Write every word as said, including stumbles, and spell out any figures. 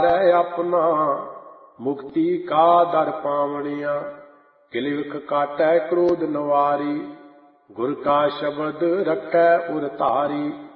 अपना मुक्ति का दर पावणिया। किलविख काटै क्रोध नवारी, गुर का शब्द रखै उर तारी।